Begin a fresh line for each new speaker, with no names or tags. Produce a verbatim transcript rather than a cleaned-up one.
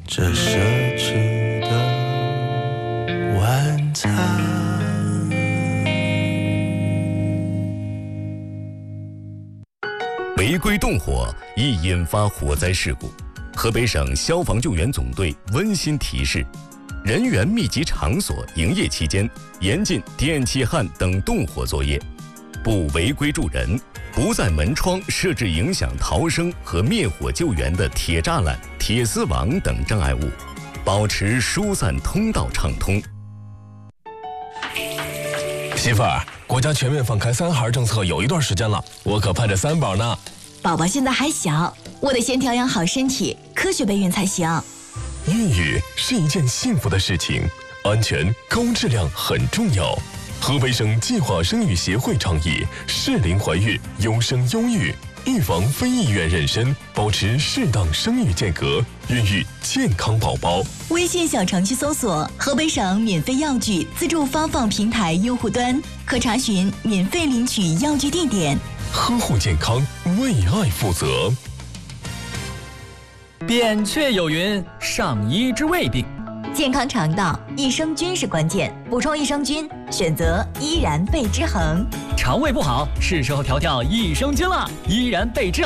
这奢侈的晚餐。
违规动火易引发火灾事故，河北省消防救援总队温馨提示：人员密集场所营业期间，严禁电气焊等动火作业，不违规助人，不在门窗设置影响逃生和灭火救援的铁栅栏、铁丝网等障碍物，保持疏散通道畅通。
媳妇儿，国家全面放开三孩政策有一段时间了，我可盼着三宝呢。
宝宝现在还小，我得先调养好身体，科学备孕才行。
孕育是一件幸福的事情，安全高质量很重要。河北省计划生育协会倡议适龄怀孕，优生优育，预防非意愿妊娠，保持适当生育间隔，孕育健康宝宝。
微信小程序搜索河北省免费药具自助发放平台用户端，可查询免费领取药具地点。
呵护健康，为爱负责。
扁鹊有云：上医治未病。
健康肠道，益生菌是关键，补充益生菌，选择依然贝之恒。
肠胃不好，是时候调调益生菌了。依然贝之恒。